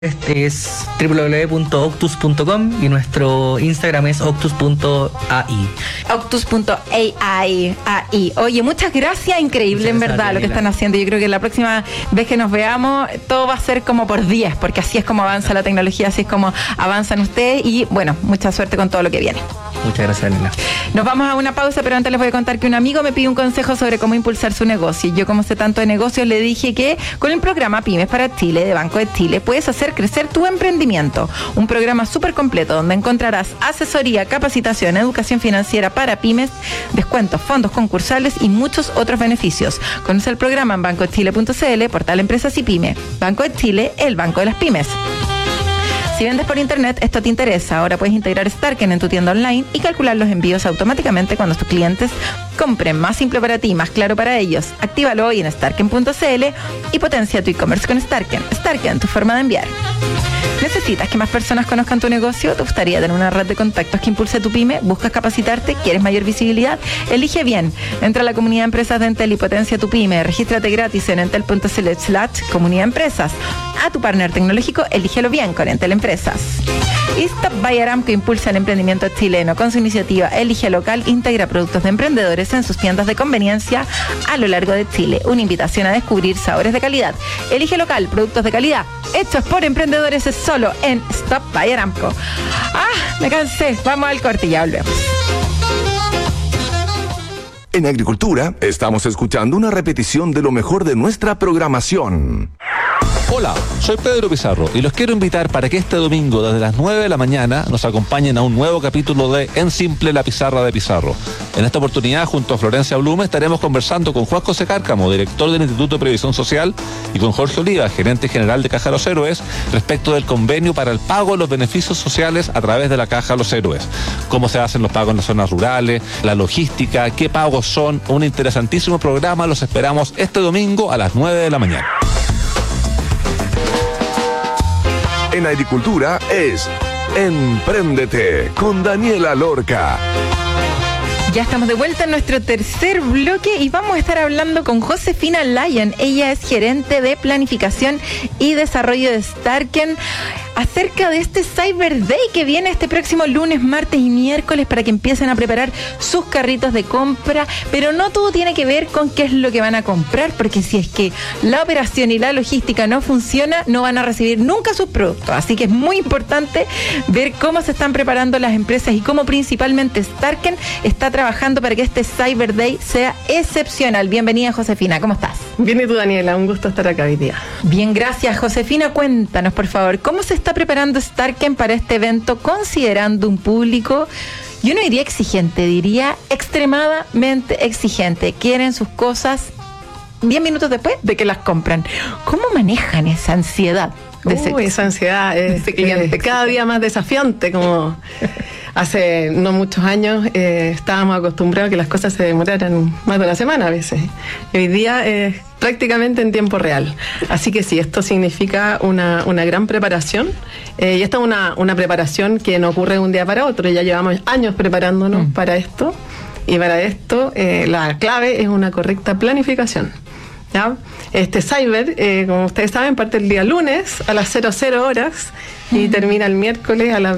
Este es www.octus.com y nuestro Instagram es octus.ai. Octus.ai. Oye, muchas gracias, increíble en verdad lo que están haciendo. Yo creo que la próxima vez que nos veamos todo va a ser como por 10, porque así es como avanza la tecnología, así es como avanzan ustedes y bueno, mucha suerte con todo lo que viene. Muchas gracias, Daniela. Nos vamos a una pausa, pero antes les voy a contar que un amigo me pidió un consejo sobre cómo impulsar su negocio. Yo, como sé tanto de negocios, le dije que con el programa Pymes para Chile de Banco de Chile puedes hacer crecer tu emprendimiento. Un programa súper completo donde encontrarás asesoría, capacitación, educación financiera para pymes, descuentos, fondos concursales y muchos otros beneficios. Conoce el programa en bancodechile.cl, portal Empresas y Pyme. Banco de Chile, el banco de las pymes. Si vendes por internet, esto te interesa. Ahora puedes integrar Starken en tu tienda online y calcular los envíos automáticamente cuando tus clientes compren. Más simple para ti, más claro para ellos. Actívalo hoy en starken.cl y potencia tu e-commerce con Starken. Starken, tu forma de enviar. ¿Necesitas que más personas conozcan tu negocio? ¿Te gustaría tener una red de contactos que impulse tu pyme? ¿Buscas capacitarte? ¿Quieres mayor visibilidad? Elige bien. Entra a la comunidad de empresas de Entel y potencia tu pyme. Regístrate gratis en entel.cl/comunidad empresas. A tu partner tecnológico, elígelo bien con Entel Empresas. Y Stop by Aramco impulsa el emprendimiento chileno. Con su iniciativa Elige Local, integra productos de emprendedores en sus tiendas de conveniencia a lo largo de Chile. Una invitación a descubrir sabores de calidad. Elige Local, productos de calidad hechos por emprendedores, es solo en Stop by Aramco. Me cansé. Vamos al corte y ya volvemos. En Agricultura estamos escuchando una repetición de lo mejor de nuestra programación. Hola, soy Pedro Pizarro y los quiero invitar para que este domingo desde las 9 de la mañana nos acompañen a un nuevo capítulo de En Simple, la Pizarra de Pizarro. En esta oportunidad, junto a Florencia Blume, estaremos conversando con Juan José Cárcamo, director del Instituto de Previsión Social, y con Jorge Oliva, gerente general de Caja Los Héroes, respecto del convenio para el pago de los beneficios sociales a través de la Caja Los Héroes. Cómo se hacen los pagos en las zonas rurales, la logística, qué pagos son. Un interesantísimo programa, los esperamos este domingo a las 9 de la mañana. En Agricultura es Empréndete con Daniela Lorca. Ya estamos de vuelta en nuestro tercer bloque y vamos a estar hablando con Josefina Lyon. Ella es gerente de planificación y desarrollo de Starken, acerca de este Cyber Day que viene este próximo lunes, martes y miércoles para que empiecen a preparar sus carritos de compra. Pero no todo tiene que ver con qué es lo que van a comprar, porque si es que la operación y la logística no funciona, no van a recibir nunca sus productos. Así que es muy importante ver cómo se están preparando las empresas y cómo principalmente Starken está trabajando para que este Cyber Day sea excepcional. Bienvenida, Josefina, ¿cómo estás? Bien, y tú, Daniela, un gusto estar acá hoy día. Bien, gracias. Josefina, cuéntanos, por favor, ¿cómo se está preparando Starken para este evento, considerando un público, yo no diría exigente, diría extremadamente exigente? Quieren sus cosas 10 minutos después de que las compran. ¿Cómo manejan esa ansiedad? Esa ansiedad es cada día más desafiante, como hace no muchos años estábamos acostumbrados a que las cosas se demoraran más de una semana a veces. Y hoy día es prácticamente en tiempo real. Así que sí, esto significa una gran preparación. Y esta es una preparación que no ocurre de un día para otro. Ya llevamos años preparándonos para esto. Y para esto la clave es una correcta planificación. ¿Ya? Este Cyber, como ustedes saben, parte el día lunes a las 00 horas y termina el miércoles a las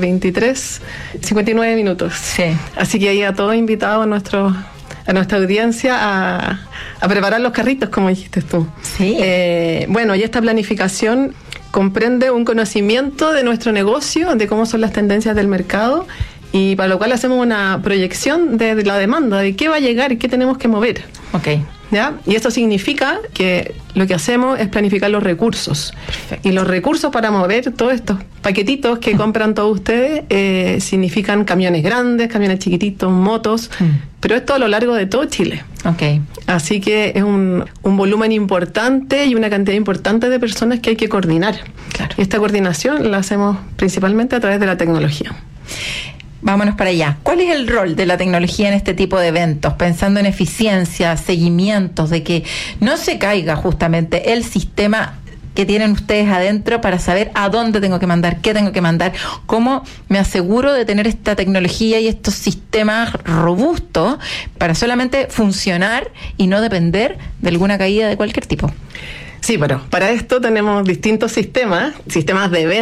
23:59 minutos. Sí. Así que ahí a todos invitados a nuestra audiencia a preparar los carritos, como dijiste tú. Sí. Bueno, y esta planificación comprende un conocimiento de nuestro negocio, de cómo son las tendencias del mercado, y para lo cual hacemos una proyección de la demanda, de qué va a llegar y qué tenemos que mover. Ok. ¿Ya? Y esto significa que lo que hacemos es planificar los recursos. Perfecto. Y los recursos para mover todos estos paquetitos que compran todos ustedes significan camiones grandes, camiones chiquititos, motos, pero esto a lo largo de todo Chile. Ok. Así que es un volumen importante y una cantidad importante de personas que hay que coordinar. Claro. Y esta coordinación la hacemos principalmente a través de la tecnología. Vámonos para allá. ¿Cuál es el rol de la tecnología en este tipo de eventos? Pensando en eficiencia, seguimientos, de que no se caiga justamente el sistema que tienen ustedes adentro para saber a dónde tengo que mandar, qué tengo que mandar, cómo me aseguro de tener esta tecnología y estos sistemas robustos para solamente funcionar y no depender de alguna caída de cualquier tipo. Sí, pero para esto tenemos distintos sistemas de venta